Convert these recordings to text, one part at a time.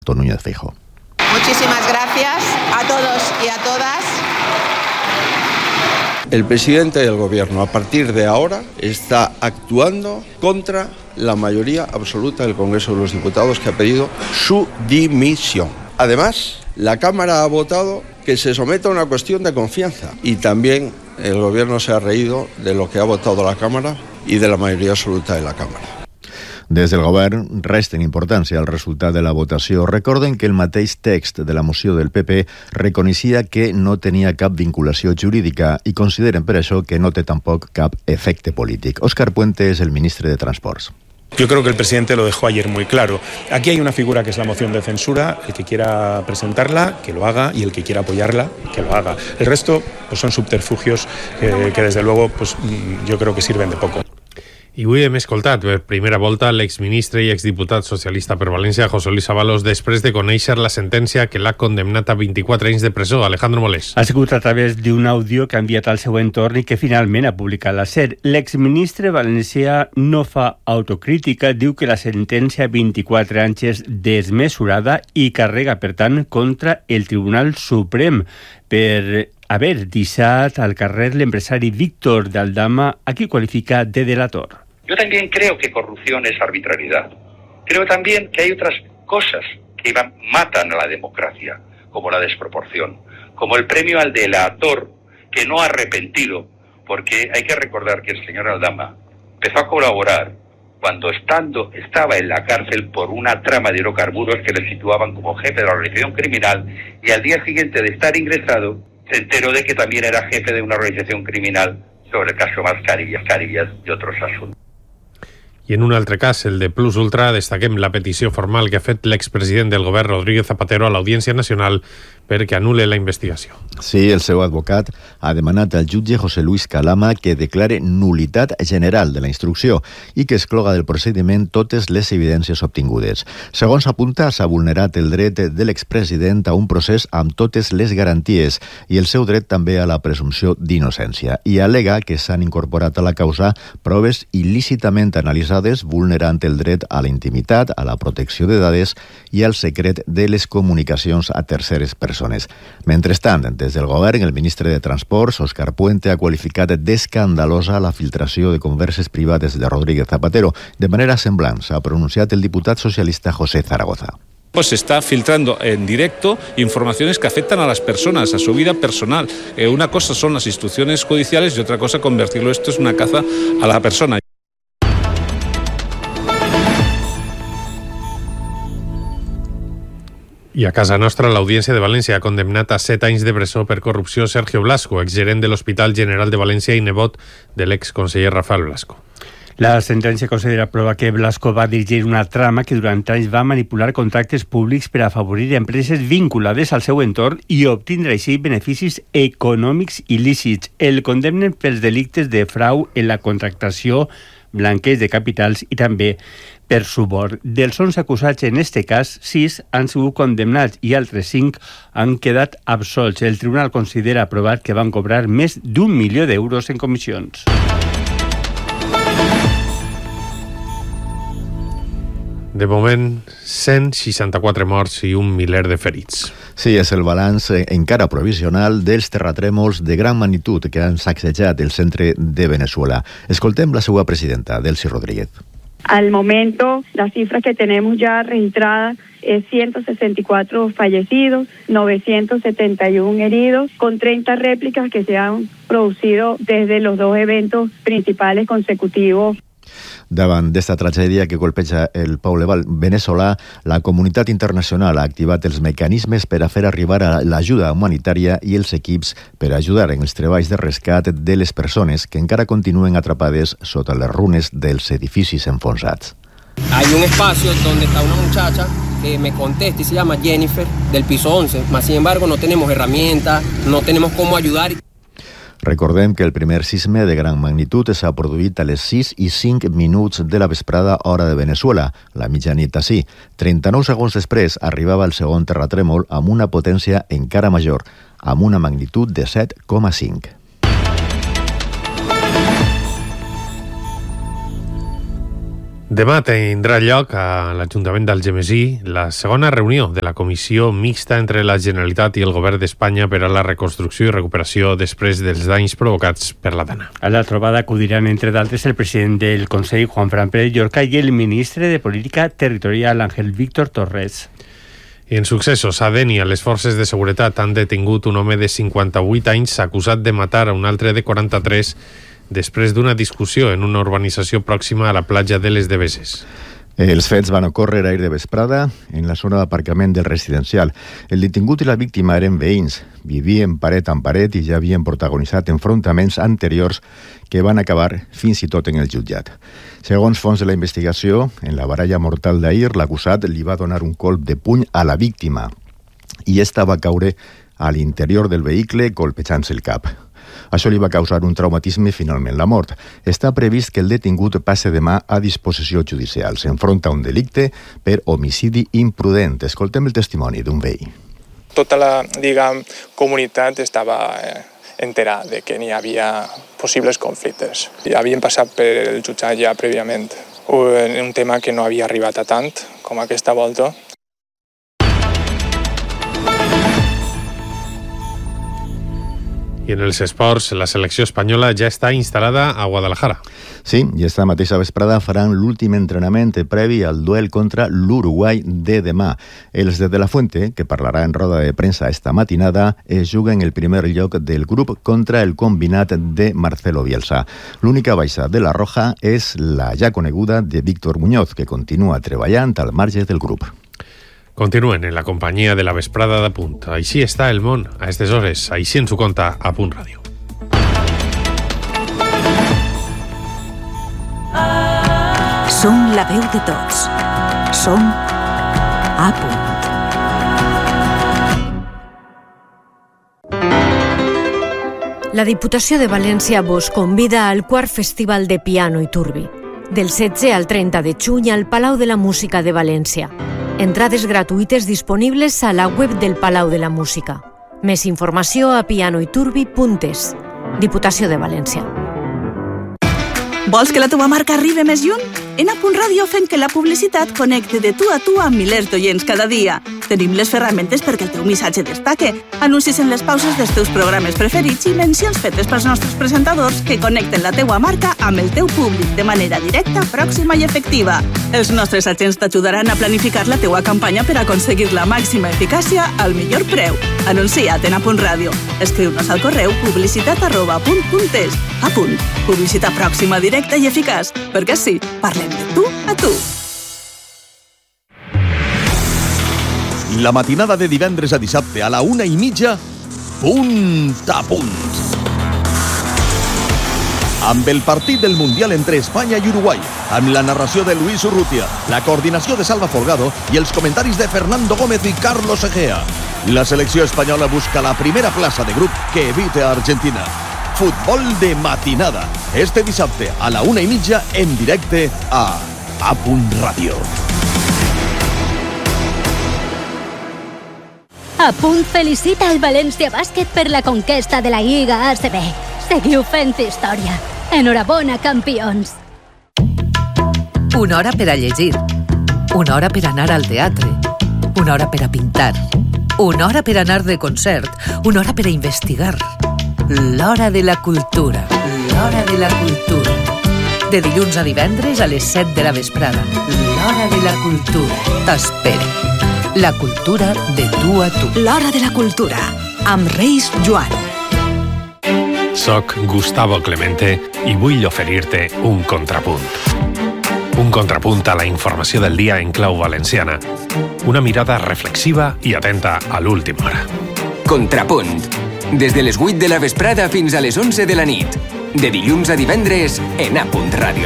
Núñez Feijóo. Muchísimas gracias a todos y a todas. El presidente del gobierno, a partir de ahora, está actuando contra la mayoría absoluta del Congreso de los Diputados, que ha pedido su dimisión. Además, la Cámara ha votado que se someta a una cuestión de confianza y también el gobierno se ha reído de lo que ha votado la Cámara y de la mayoría absoluta de la Cámara. Des del govern resten importància al resultat de la votació. Recorden que el mateix text de la moció del PP reconeixia que no tenia cap vinculació jurídica i consideren per això que no té tampoc cap efecte polític. Óscar Puente és el ministre de Transports. Yo creo que el presidente lo dejó ayer muy claro. Aquí hay una figura que es la moción de censura. El que quiera presentarla, que lo haga, y el que quiera apoyarla, que lo haga. El resto pues son subterfugios que desde luego pues yo creo que sirven de poco. I avui hem escoltat per primera volta l'exministre i exdiputat socialista per València, José Luis Ábalos, després de conèixer la sentència que l'ha condemnat a 24 anys de presó. Alejandro Molés. Ha sigut a través d'un àudio que ha enviat al seu entorn i que finalment ha publicat la SER. L'exministre valencià no fa autocrítica, diu que la sentència 24 anys és desmesurada i carrega, per tant, contra el Tribunal Suprem per haver deixat al carrer l'empresari Víctor de Aldama, a qui qualifica de delator. Yo también creo que corrupción es arbitrariedad. Creo también que hay otras cosas que matan a la democracia, como la desproporción, como el premio al delator que no ha arrepentido, porque hay que recordar que el señor Aldama empezó a colaborar cuando estaba en la cárcel por una trama de hidrocarburos que le situaban como jefe de la organización criminal, y al día siguiente de estar ingresado se enteró de que también era jefe de una organización criminal sobre el caso Mascarillas y otros asuntos. I en un altre cas, el de Plus Ultra, destaquem la petició formal que ha fet l'expresident del govern, Rodríguez Zapatero, a l'Audiència Nacional perquè anul·le la investigació. Sí, el seu advocat ha demanat al jutge José Luis Calama que declare nul·litat general de la instrucció i que excloga del procediment totes les evidències obtingudes. Segons apunta, s'ha vulnerat el dret de l'expresident a un procés amb totes les garanties i el seu dret també a la presumpció d'innocència, i al·lega que s'han incorporat a la causa proves il·lícitament analitzades vulnerant el dret a la intimitat, a la protecció de dades i al secret de les comunicacions a terceres persones. Mentrestant, des del govern, el ministre de Transports, Óscar Puente, ha qualificat d'escandalosa la filtració de converses privades de Rodríguez Zapatero. De manera semblant s'ha pronunciat el diputat socialista José Zaragoza. Pues se está filtrando en directo informaciones que afectan a las personas, a su vida personal. Una cosa son las instrucciones judiciales y otra cosa convertirlo esto en una caza a la persona. I a casa nostra, l'Audiència de València ha condemnat a 7 anys de presó per corrupció Sergio Blasco, exgerent de l'Hospital General de València i nebot de l'exconseller Rafael Blasco. La sentència considera prova que Blasco va dirigir una trama que durant anys va manipular contractes públics per afavorir empreses vinculades al seu entorn i obtindre així beneficis econòmics il·lícits. El condemnen pels delictes de frau en la contractació, blanqueig de capitals i també per suborn. Dels 11 acusats en este cas, 6 han sigut condemnats i altres 5 han quedat absolts. El tribunal considera aprovat que van cobrar més d'1 milió d'euros en comissions. De moment, 164 morts i 1 miler de ferits. Sí, és el balanç encara provisional dels terratrèmols de gran magnitud que han sacsejat el centre de Venezuela. Escoltem la seva presidenta, Delcy Rodríguez. Al momento, la cifra que tenemos ya registrada es 164 fallecidos, 971 heridos, con 30 réplicas que se han producido desde los dos eventos principales consecutivos. Davant d'esta tragèdia que colpeja el poble veneçolà, la comunitat internacional ha activat els mecanismes per a fer arribar l'ajuda humanitària i els equips per ajudar en els treballs de rescat de les persones que encara continuen atrapades sota les runes dels edificis enfonsats. Hay un espacio donde está una muchacha que me contesta y se llama Jennifer, del piso 11, mas sin embargo no tenemos herramientas, no tenemos cómo ayudar. Recordem que el primer sisme de gran magnitud s'ha produït a les 6 i 5 minuts de la vesprada hora de Venezuela, la mitjanit ací. 39 segons després arribava el segon terratrèmol amb una potència encara major, amb una magnitud de 7,5. Demà tindrà lloc a l'Ajuntament d'Algemesí la segona reunió de la Comissió Mixta entre la Generalitat i el Govern d'Espanya per a la reconstrucció i recuperació després dels danys provocats per la Dana. A la trobada acudiran, entre d'altres, el president del Consell, Juanfran Pérez Llorca, i el ministre de Política Territorial, Ángel Víctor Torres. I en successos, a Dénia, les forces de seguretat han detingut un home de 58 anys acusat de matar a un altre de 43 després d'una discussió en una urbanització pròxima a la platja de les Deveses. Els fets van ocórrer ahir de vesprada en la zona d'aparcament del residencial. El detingut i la víctima eren veïns, vivien paret amb paret i ja havien protagonitzat enfrontaments anteriors que van acabar fins i tot en el jutjat. Segons fonts de la investigació, en la baralla mortal d'ahir, l'acusat li va donar un colp de puny a la víctima i esta va caure a l'interior del vehicle colpejant-se el cap. Això li va causar un traumatisme i finalment la mort. Està previst que el detingut passe demà a disposició judicial. S'enfronta a un delicte per homicidi imprudent. Escoltem el testimoni d'un veí. Tota la, comunitat estava entera de que n'hi havia possibles conflictes. Ja havien passat per el jutjat ja prèviament. Un tema que no havia arribat a tant com aquesta volta. I en els esports, la selecció espanyola ja està instal·lada a Guadalajara. Sí, i esta mateixa vesprada faran l'últim entrenament previ al duel contra l'Uruguai de demà. Els de la Fuente, que parlarà en roda de premsa esta matinada, es juguen el primer lloc del grup contra el combinat de Marcelo Bielsa. L'única baixa de la Roja és la ja coneguda de Víctor Muñoz, que continua treballant al marge del grup. Continuen en la companyia de la vesprada de Punt. Així està el món a aquestes hores. Així ens ho conta a Punt Ràdio. Som la veu de tots. Som a Punt. La Diputació de València vos convida al quart Festival de Piano i Turbi, del 16 al 30 de juny al Palau de la Música de València. Entrades gratuïtes disponibles a la web del Palau de la Música. Més informació a pianoiturbi.es. Diputació de València. Vols que la teva marca arribi més lluny? En A Punt Ràdio fem que la publicitat connecti de tu a tu amb milers d'oients cada dia. Tenim les ferramentes perquè el teu missatge destaque, anuncis en les pauses dels teus programes preferits i mencions fetes pels nostres presentadors que connecten la teua marca amb el teu públic de manera directa, pròxima i efectiva. Els nostres agents t'ajudaran a planificar la teua campanya per aconseguir la màxima eficàcia al millor preu. Anuncia't en A Punt Ràdio. Escriu-nos al correu publicitat@apunt.es. A Punt. Publicitat pròxima, directa i eficaç. Perquè sí, parlem de tu a tu. La matinada de divendres a dissabte a la 1:30, Punt a Punt. Amb el partit del Mundial entre Espanya i Uruguai, amb la narració de Luis Urrutia, la coordinació de Salva Folgado i els comentaris de Fernando Gómez i Carlos Egea. La selecció espanyola busca la primera plaça de grup que evite a Argentina. Futbol de matinada. Este dissabte a la 1:30 en directe a Punt Ràdio. A Punt felicita el València Bàsquet per la conquesta de la Lliga ACB. Seguiu fent història. Enhorabona, campions. Una hora per a llegir. Una hora per anar al teatre. Una hora per a pintar. Una hora per anar de concert. Una hora per a investigar. L'hora de la cultura. L'hora de la cultura. De dilluns a divendres a les 7 de la vesprada. L'hora de la cultura. T'espera. La cultura de tu a tu. L'hora de la cultura, amb Reis Joan. Soc Gustavo Clemente i vull oferir-te un contrapunt. Un contrapunt a la informació del dia en clau valenciana. Una mirada reflexiva i atenta a l'última hora. Contrapunt. Des de les 8 de la vesprada fins a les 11 de la nit. De dilluns a divendres en A Punt Ràdio.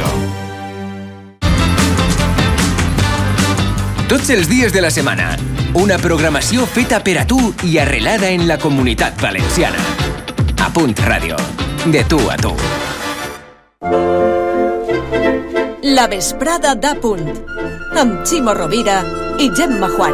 Tots els dies de la setmana, una programació feta per a tu i arrelada en la comunitat valenciana. A Punt Ràdio, de tu a tu. La vesprada d'A Punt, amb Ximo Rovira i Gemma Juan.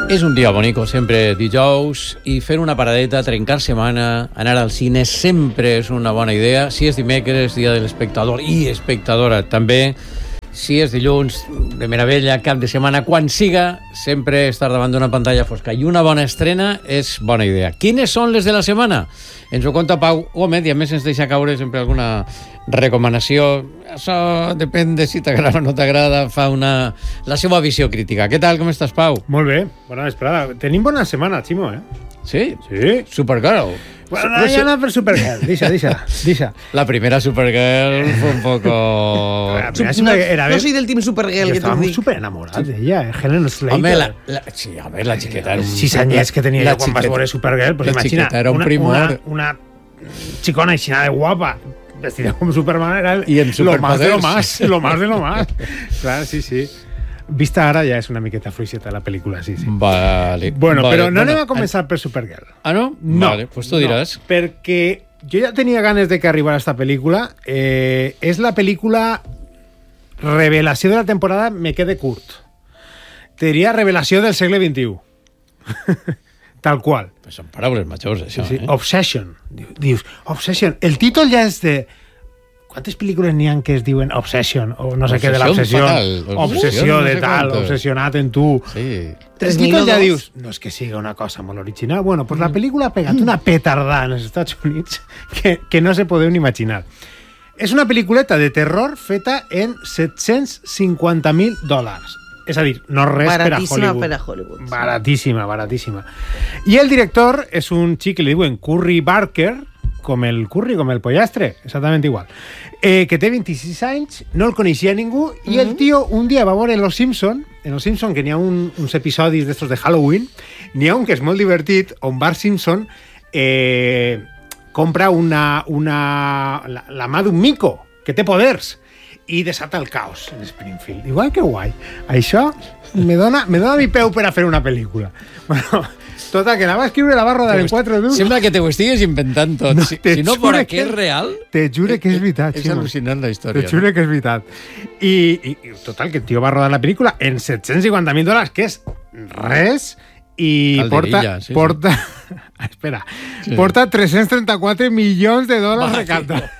És un dia bonico, sempre dijous, i fer una paradeta, trencar setmana, anar al cine, sempre és una bona idea. Si és dimecres, dia de l'espectador i espectadora també. Si és dilluns, de meravella, cap de setmana, quan siga, sempre estar davant d'una pantalla fosca. I una bona estrena és bona idea. Quines són les de la setmana? Ens ho conta Pau Gómez i a més ens deixa caure sempre alguna recomanació. Això depèn de si t'agrada o no t'agrada, fa la seva visió crítica. Què tal, com estàs, Pau? Molt bé, bona vesprada. Tenim bona setmana, Ximo, eh? Sí? Sí. Supergirl. Bueno, ja no per Supergirl, deixa. La primera Supergirl fue un poco... No soy del team Supergirl. Yo estaba muy súper enamorado de ella, Helen Slater. Home, la chiqueta era un... 6 anyets que tenia jo quan vas veure Supergirl, pues imagina, era un primor. Una xicona aixina de guapa, vestida com Superman, era lo más de lo más. Clar, sí. Vista ara ja és una miqueta fluixeta la pel·lícula, sí. Vale. Bueno, però no anem a començar per Supergirl. Ah, no? No. Vale, pues tu diràs. No, perquè jo ja tenia ganes de que arribara esta pel·lícula. És la pel·lícula revelació de la temporada, me quede curt. Te diria revelació del segle XXI. Tal qual. Pues són paraules majors, això. Sí. Obsession. Dius, Obsession. El títol ja és de... ¿Cuántas películas n'hi ha que es diuen Obsession? O no sé què de l'obsessió. Obsessió de tal, obsessionat en tu. Sí. El títol ja dius, no és que sigui una cosa molt original. Bueno, pues la pel·lícula ha pegat una petardada en els Estats Units que no se podeu ni imaginar. És una pel·lículeta de terror feta en $750,000. És a dir, no res per a Hollywood. Baratíssima. I el director és un xic que li diuen Curry Barker, com el pollastre, exactament igual, que té 26 anys, no el coneixia ningú, i el tio un dia va veure en Los Simpson, que n'hi ha uns episodis d'estos de Halloween, n'hi ha un que és molt divertit, on Bart Simpson compra la mà d'un mico, que té poders, i desata el caos en Springfield. Diu, ai, que guai. Això me dona mi peu per a fer una pel·lícula. Bueno, tota, que la va escriure, la va rodar en 4 duros. Sembla que te ho estigues inventant tot. No, si no fora que és real... Te jure que és veritat, És al·lucinant la història. Te jure que és veritat. I total, que el tio va rodar la pel·lícula en $750,000, que és res, i porta espera, porta $334 milions recaptats.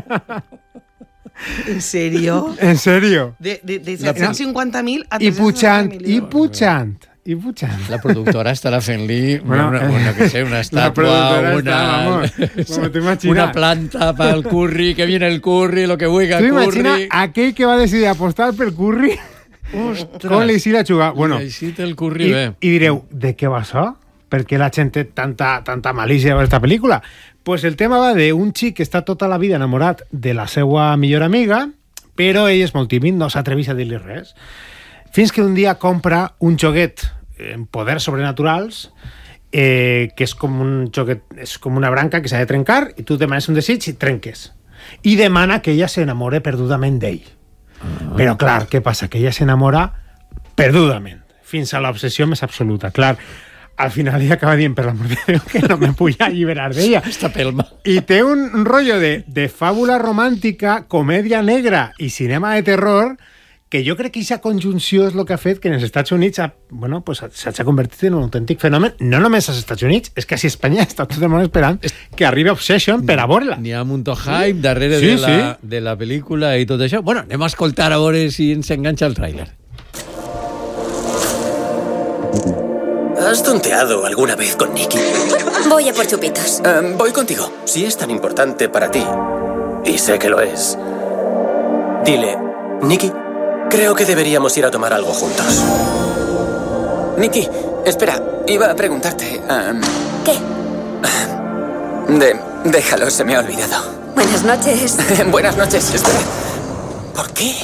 ¿En serio? ¿En serio? De 750.000 a 350.000. I pujant. La productora estarà fent-li una estàtua, una planta pel curri, que viene el curri, lo que vulga el curri. T'imagina aquell que va decidir apostar pel curri? Com li hicieron jugar? Bueno, el curri bé. I direu, de què va això? Per què la gent té tanta malícia per esta pel·lícula? Pues el tema va d'un xic que està tota la vida enamorat de la seva millor amiga, però ell és molt tímid, no s'atreveix a dir-li res. Fins que un dia compra un joguet en poders sobrenaturals, que és com un joguet, és com una branca que s'ha de trencar, i tu demanes un desig i trenques. I demana que ella s'enamore perdudament d'ell. Però clar, què passa? Que ella s'enamora perdudament, fins a l'obsessió més absoluta. Clar, al final ella acaba dient, per l'amor de Déu, que no me puc alliberar d'ella. Esta pelma. I té un rotllo de fàbula romàntica, comèdia negra i cinema de terror, que jo crec que aquesta conjunció és el que ha fet que en els Estats Units s'ha convertit en un autèntic fenomen, no només als Estats Units, és que a Espanya està tot el món esperant que arribi Obsession per a veure-la. N'hi ha un hype darrere de la pel·lícula i tot això. Bueno, anem a escoltar a veure si ens enganxa el tràiler. ¿Has tonteado alguna vez con Nikki? Voy a por chupitos. Voy contigo. Si es tan importante para ti, y sé que lo es, dile, Nikki, creo que deberíamos ir a tomar algo juntos. Nikki, espera, iba a preguntarte... ¿Qué? Déjalo, se me ha olvidado. Buenas noches. Buenas noches, espera. ¿Por qué?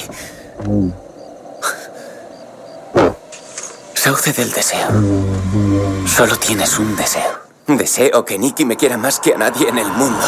Sauce del deseo. Solo tienes un deseo. Deseo que Nikki me quiera más que a nadie en el mundo.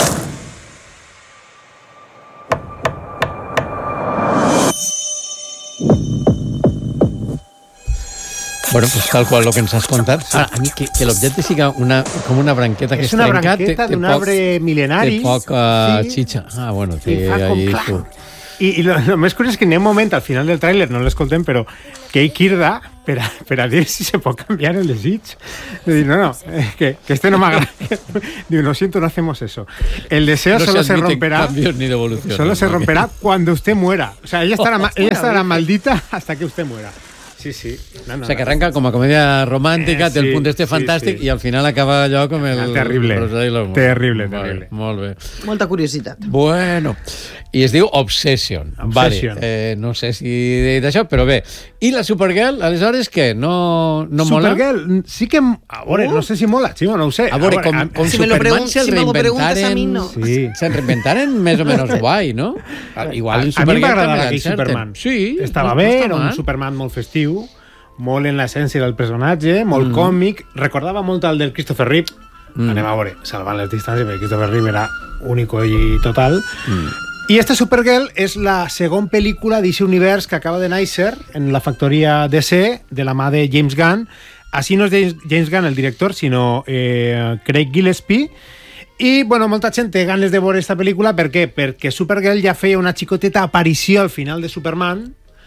Bueno, pues tal qual el que ens has contat. A mi que l'objecte siga com una branqueta que és una branqueta d'un arbre mil·lenari. Té poca xitxa. Ah, bueno, té ahí... I lo més curiós és que n'hi ha un moment al final del tràiler, no l'escoltem, però que ell crida per a dir si se pot canviar el desig. De dir, no, que este no m'agrada. Diu, lo siento, no hacemos eso. El deseo solo se romperá. Cambios ni devoluciones. Solo se romperá cuando usted muera. O sea, ella estará maldita hasta que usted muera. Sí. O sea, que arranca com a comèdia romàntica, té el punt fantàstic i al final acaba allò com el... Terrible. Terrible. Molt bé. Molta curiositat. Bueno, i es diu Obsession. Vale. No sé si d'això, però bé. I la Supergirl, aleshores, què? No mola? Supergirl, sí que... A veure, no sé si mola, Ximo, no ho sé. A veure, com si Superman se'l reinventaren... Se'n reinventaren més o menys guai, no? Igual en a Supergirl mi m'agradava també aquell Superman. Sí. Estava bé, era un Superman molt festiu, molt en l'essència del personatge, molt còmic, recordava molt el del Christopher Reeve. Anem a veure, salvant les distàncies, perquè Christopher Reeve era único i total. I esta Supergirl és la segona pel·lícula d'Ixe Univers que acaba de néixer en la factoria DC, de la mà de James Gunn. Així no és James Gunn el director, sinó Craig Gillespie. I, bueno, molta gent té ganes de veure aquesta pel·lícula. Per què? Perquè Supergirl ja feia una xicoteta aparició al final de Superman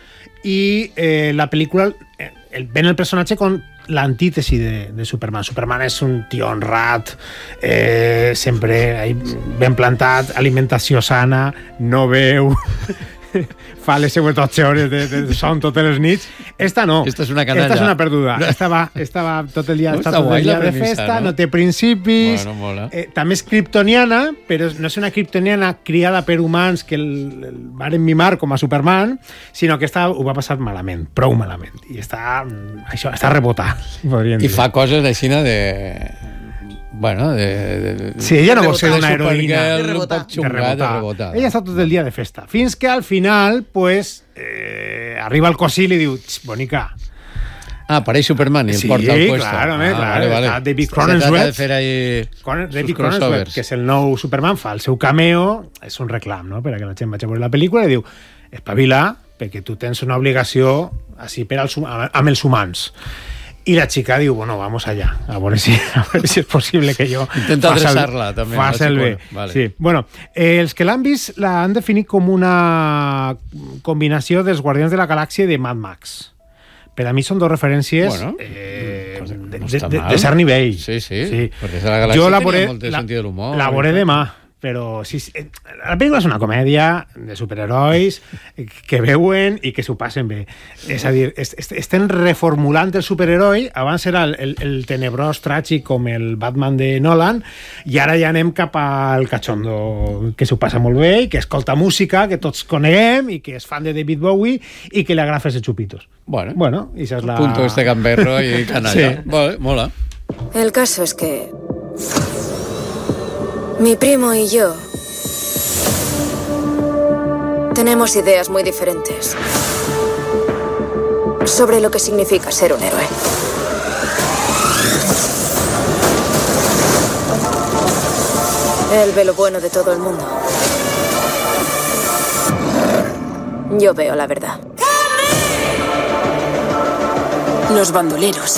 i la pel·lícula ven el personatge con l'antítesi de Superman. Superman és un tio honrat, sempre ben plantat, alimentació sana, no veu, fa les seues 12 hores de son totes les nits. Esta no. Esta és una canalla. Esta és una perduda. Estava tot el dia, de festa, no té principis. Bueno, mola. També és kryptoniana, però no és una kryptoniana criada per humans que el varen mimar com a Superman, sinó que ho va passar malament, prou malament. I està rebotat. I fa coses així de... Bueno, sí, ella no vol ser una heroïna de rebotar. Ella està tot el dia de festa. Fins que al final, pues, arriba el cosí i li diu, bonica. Apareix Superman i el porta al puesto. Claro. Vale. David Cronenswet, que és el nou Superman, fa el seu cameo, és un reclam, no?, per a que la gent vagi a veure la pel·lícula, i diu, espavila, perquè tu tens una obligació així amb els humans. Y la chica diu, bueno, vamos allá, a ver si es posible que yo... Intenta adreçar-la, també. Faci el bé. Vale. Sí. Bueno, els que l'han vist l'han definit com una combinació dels Guardians de la Galàxia i de Mad Max. Per a mi són dos referències de cert nivell. Sí. Perquè la Galàxia tenia molt de sentit de l'humor. La veuré demà. Però sí, la pel·lícula és una comèdia de superherois que veuen i que s'ho passen bé. És a dir, estem reformulant el superheroi. Abans era el tenebrós tràgic com el Batman de Nolan, i ara ja anem cap al cachondo, que s'ho passa molt bé i que escolta música que tots coneguem i que és fan de David Bowie i que li agrada fer-se xupitos. Bueno, i això és la... Punto gamberro i canalla. Sí. Vale, mola. El caso es que... mi primo y yo tenemos ideas muy diferentes sobre lo que significa ser un héroe. Él ve lo bueno de todo el mundo. Yo veo la verdad. Los bandoleros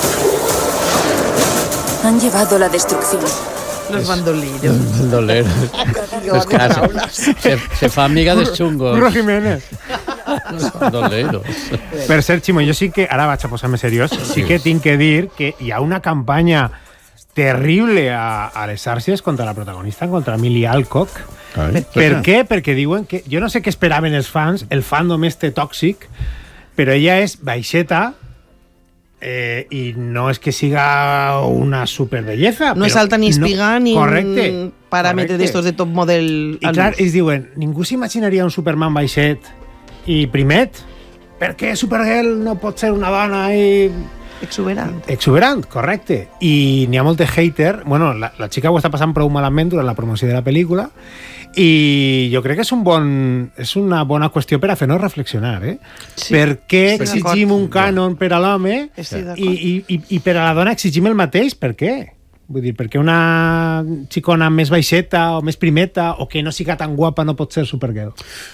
han llevado la destrucción. Los bandoleros. Es que se fa amiga dels xungos. Curro Jiménez. Los bandoleros. Per cert, Ximo, jo sí que, ara vaig a posar-me seriós, sí que tinc que dir que hi ha una campanya terrible a les xarxes contra la protagonista, contra Millie Alcock. Per què? Perquè diuen que... Jo no sé què esperaven els fans, el fandom este tòxic, però ella és baixeta, y no es que siga una superbelleza. No es alta ni espiga ni correcte, un paràmetre d'estos de top model. I clar, ells diuen, ningú s'imaginaria un Superman baixet i primet? Per què Supergirl no pot ser una dona i... Exuberant, correcte. I n'hi ha molt de hater. Bueno, la xica ho està passant prou malament durant la promoció de la pel·lícula, i jo crec que és una bona qüestió per a fer-nos reflexionar, Sí. Per què exigim un cànon per a l'home i per a la dona exigim el mateix? Per què? Vull dir, perquè una xicona més baixeta o més primeta o que no siga tan guapa no pot ser Supergirl?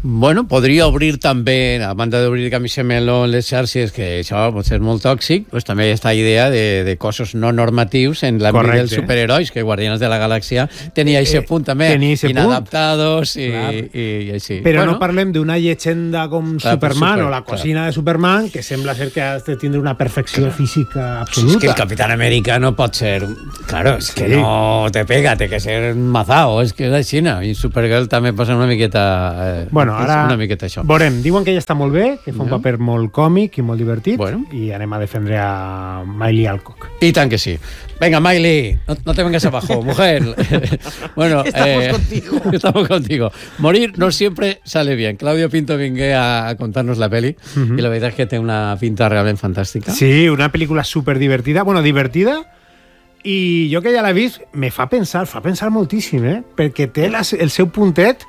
Bueno, podria obrir també, a banda d'obrir camisa meló en les xarxes, que això pot ser molt tòxic, doncs també hi ha aquesta idea de cossos no normatius en l'àmbit dels superherois, que Guardianes de la Galàxia tenia aquest punt també, inadaptados i així. Però no parlem d'una llegenda com Superman o la cocina de Superman, que sembla ser que has de tindre una perfecció física absoluta. És que el Capitán América no pot ser... Claro, és que no te pega, té que ser mazao, és que és així, i Supergirl també passa una miqueta... Bueno, ara veurem, diuen que ella està molt bé, que fa un paper molt còmic i molt divertit, i anem a defendre a Miley Alcock. I tant que sí. Venga, Miley, no te vengas abajo, mujer. Bueno, estamos contigo. Morir no siempre sale bien. Claudio Pinto vingué a contarnos la peli y la verdad es que té una pinta realment fantàstica. Sí, una pel·lícula super divertida. Bueno, divertida, i jo que ja l'he vist, me fa pensar moltíssim, perquè té el seu puntet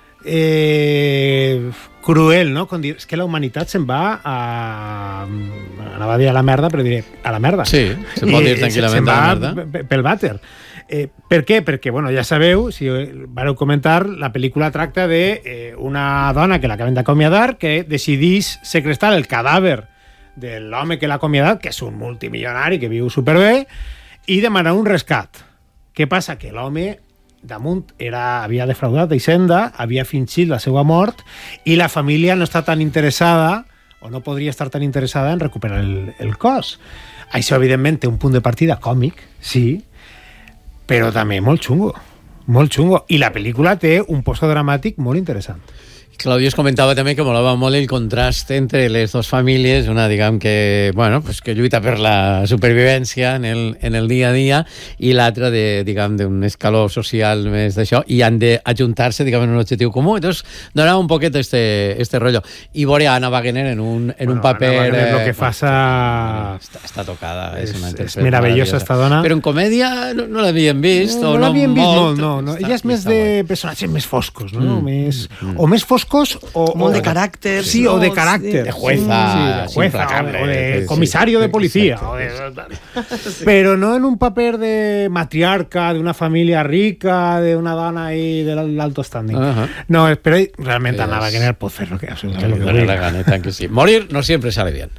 cruel, no? Com dir, és que la humanitat se'n va anava a dir a la merda, però diré a la merda. Sí, se pot dir tranquil·lament a la merda. Pel vàter. Per què? Perquè, bueno, ja sabeu, si vareu comentar, la pel·lícula tracta d'una dona que l'acaben d'acomiadar, que decidís segrestar el cadàver de l'home que l'ha acomiadat, que és un multimilionari que viu superbé, i demanar un rescat. Què passa? Que l'home damunt havia defraudat d'Hisenda, havia fingit la seva mort, i la família no està tan interessada, o no podria estar tan interessada en recuperar el cos. Això, evidentment, té un punt de partida còmic, sí, però també molt xungo, molt xungo. I la pel·lícula té un poso dramàtic molt interessant. Claudio es comentava també que molava molt el contrast entre les dues famílies, una, diguem, que, bueno, pues que lluita per la supervivència en el dia a dia, i l'altra, diguem, d'un escaló social més d'això, i han d'ajuntar-se, diguem, en un objectiu comú. Entonces, donava un poquet este rollo. I veure a Anna Wagner en un paper... Anna Wagner, lo que passa... Està tocada. És meravellosa, esta dona. Però en comèdia no l'havien vist, no l'havien vist molt, no. Ella és més de personatges més foscos, no? O més foscos o de carácter. Sí, o de carácter. De jueza, o de comisario de policía. Pero no en un papel de matriarca, de una familia rica, de una dona ahí del alto standing. No, pero realmente Anna Wagner puede hacer lo que absolutamente Morir no siempre sale bien.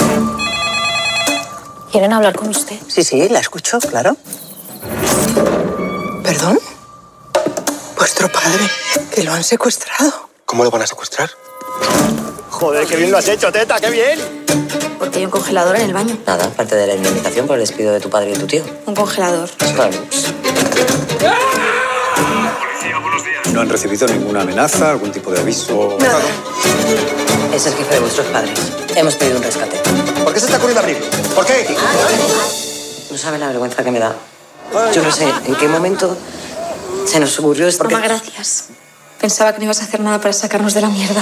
¿Quieren hablar con usted? Sí, la escucho, claro. ¿Perdón? Vuestro padre, que lo han secuestrado. ¿Cómo lo van a secuestrar? Joder, qué bien lo has hecho, teta, qué bien. Porque hay un congelador en el baño. Nada, aparte de la indemnización por el despido de tu padre y tu tío. Un congelador. Claro. ¿No han recibido ninguna amenaza, algún tipo de aviso? Nada. Es el jefe de vuestros padres. Hemos pedido un rescate. ¿Por qué se está ocurriendo abrirlo? ¿Por qué? No sabe la vergüenza que me da. Yo no sé en qué momento se nos ocurrió esto. Mamá, gracias. Pensaba que no ibas a hacer nada para sacarnos de la mierda.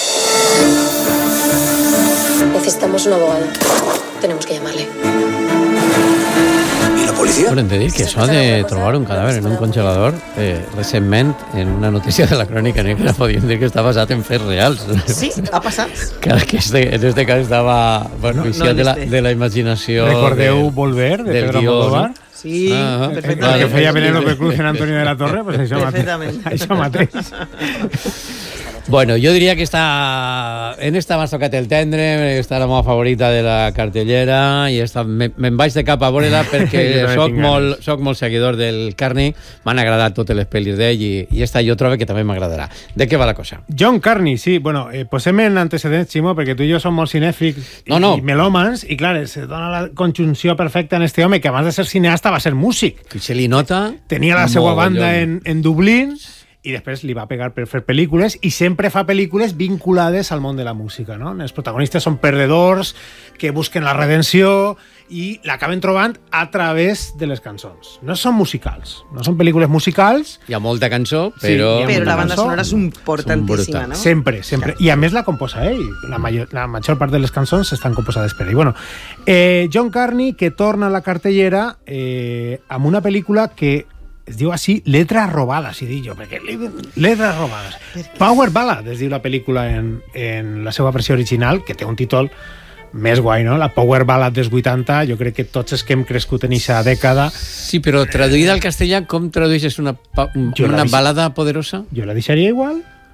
Necesitamos un abogado. Tenemos que llamarle. ¿Y la policía? Bueno, hem de dir que això de trobar un cadàver en un congelador, recentment, en una notícia de la Crònica Negra, podíem dir que està basat en fets reals. Sí, ha passat. Que en este cas estava viciat de la imaginació. Recordeu Volver, de Pedro Almodóvar? Sí, perfectament. Que feia Penélope Cruz en Antonio de la Torre, pues això mateix. Bueno, jo diria que en esta m'has tocat el tendre, està la meva favorita de la cartellera, i me'n vaig de cap a veure-la perquè soc molt seguidor del Carney, m'han agradat totes les pel·lis d'ell, i esta jo trobo que també m'agradarà. De què va la cosa? John Carney, sí, bueno, posem en antecedents, Ximo, perquè tu i jo som molt cinèfics i melòmans, i clar, se dona la conjunció perfecta en este home, que abans de ser cineasta va ser músic. Que se li nota. Tenia la seva banda en Dublín, i després li va pegar per fer pel·lícules, i sempre fa pel·lícules vinculades al món de la música, no? Els protagonistes són perdedors que busquen la redenció i l'acaben trobant a través de les cançons. No són musicals, no són pel·lícules musicals. Hi ha molta cançó, però... Sí, però la banda sonora és importantíssima, no? Sempre. I a més la composa ell. La major part de les cançons estan composades per ell. Bueno, John Carney, que torna a la cartellera amb una pel·lícula que es diu així, Letras Robadas, i dic jo, perquè Letras Robadas. Power Ballad es diu la pel·lícula en la seva versió original, que té un títol més guai, no? La Power Ballad dels 80, jo crec que tots els que hem crescut en aquesta dècada... Sí, però traduïda al castellà, com tradueixes una balada poderosa? Jo la deixaria igual.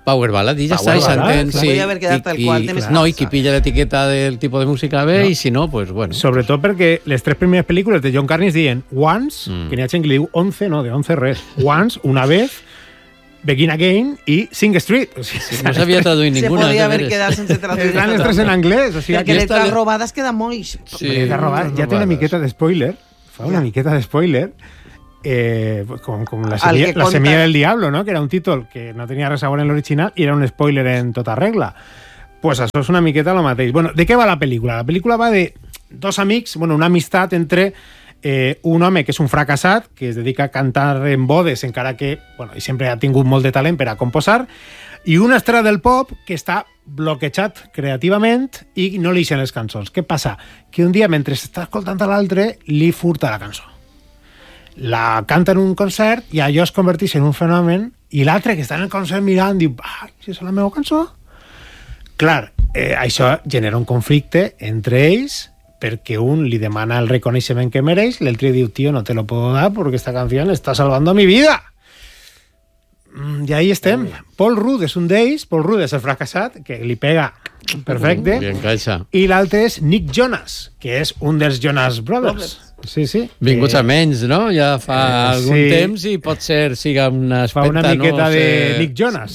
Power Ballad, i ja Power està, i s'entén. Ballad, podria haver quedat tal qual, té més No, i classe. qui pilla l'etiqueta del tipus de música bé, i si no, pues bueno. Sobretot perquè les 3 primeres pel·lícules de John Carney es diuen Once, que n'hi ha gent que li diu 11, no, de 11 res. Once, una vez, Begin Again i Sing Street. O sigui, No s'havia traduït ninguna. Se podria haver quedat sense traduir. Estan les 3 en anglès. O sigui, perquè Letras robades queda molt... Letras robades. Ja té una miqueta de spoiler. Fa una miqueta de spoiler. Com la semilla del diablo, no? Que era un títol que no tenia res a veure en l'original i era un spoiler en tota regla. Pues això és una miqueta el mateix. Bueno, de què va la pel·lícula? La pel·lícula va de dos amics, bueno, una amistat entre un home que és un fracassat, que es dedica a cantar en bodes, encara que, bueno, i sempre ha tingut molt de talent per a composar, i una estrella del pop que està bloquejat creativament i no li ixen les cançons. Què passa? Que un dia, mentre està escoltant a l'altre, li furta la cançó. La canta en un concert i allò es converteix en un fenomen i l'altre que està en el concert mirant diu, si és la meva cançó? Clar, això genera un conflicte entre ells perquè un li demana el reconeixement que mereix, l'altre diu, tío, no te lo puedo dar porque esta canción está salvando mi vida. I ahí estem. Paul Rudd és un d'ells, Paul Rudd és el fracassat, que li pega perfecte, i l'altre és Nick Jonas, que és un dels Jonas Brothers. Sí, sí. Vinguts a menys, no? Ja fa algun temps i pot ser siga una aspecte... Fa una miqueta de Nick Jonas.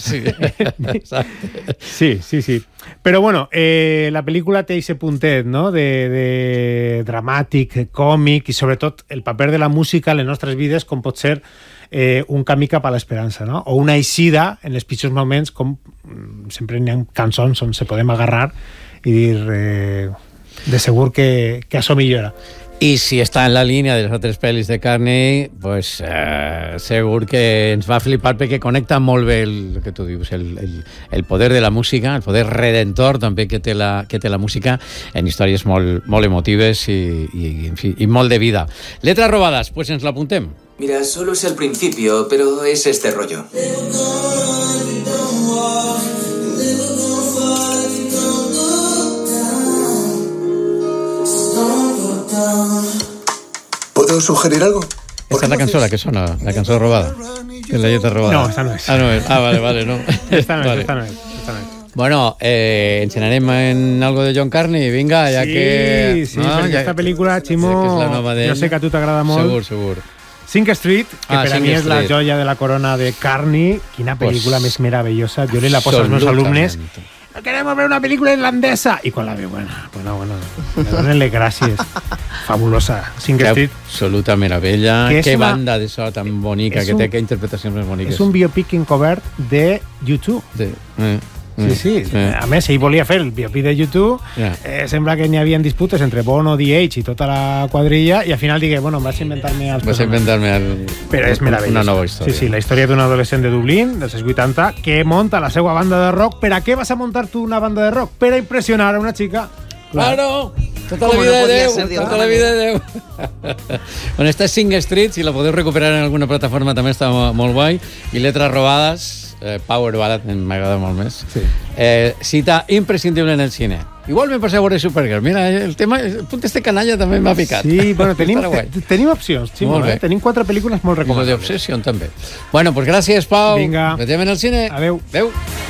Sí. Però bueno, la pel·lícula té aquest puntet, no? de dramàtic, còmic i sobretot el paper de la música en les nostres vides com pot ser un camí cap a l'esperança, no? O una eixida en els pitjors moments, com sempre hi ha cançons on se podem agarrar i dir de segur que això millora. I si està en la línia de les altres pel·lis de Carney, pues, segur que ens va flipar perquè connecta molt bé el que tu dius, el poder de la música, el poder redentor també que té la música en històries molt emotives i molt de vida. Letras robadas, pues ens l'apuntem. Mira, solo es el principio, pero es este rollo. ¿Puedo sugerir algo? Esta es la cançó, la que sona, la cançó robada. Es la lletra robada. No, esta no és. No és. Vale, no. Esta no és. Bueno, ens n'anem en algo de John Carney, vinga, ja que... Sí, perquè aquesta pel·lícula, Ximo, jo sé que a tu t'agrada molt. Segur. Sing Street, que per a mi és la joia de la corona de Carney. Quina pel·lícula més meravellosa. Jo li la poso als meus alumnes. Queremos ver una película irlandesa. Y con la veo, bueno, me donen-le gràcies. Fabulosa. Sing Street. Absoluta meravella. Que banda de so tan bonica, que té que interpretacions més boniques. És un biopic encobert de YouTube. Sí. A més, ell volia fer el biopic de YouTube. Sembla que n'hi havia disputes entre Bono, D.H. i tota la quadrilla, i al final digué, bueno, vaig inventar-me els personatges. Però és meravellós. Una nova història. Sí, la història d'un adolescent de Dublín, dels 80, que monta la seva banda de rock. Per a què vas a muntar tu una banda de rock? Per a impressionar a una xica. Claro, tota la vida de Déu. Bueno, esta és Sing Street, si la podeu recuperar en alguna plataforma també està molt guai. I Letras robades, Power Ballad, m'agrada molt més. Cita imprescindible en el cine. Igualment per veure Supergirl. Mira, el tema, el punt este canalla també m'ha picat. Sí, bueno, tenim opcions, Ximo, tenim 4 pel·lícules molt recomanables. I d'Obsession també. Bueno, pues gràcies, Pau. Vinga. Veiem en el cine. Adéu. Adéu.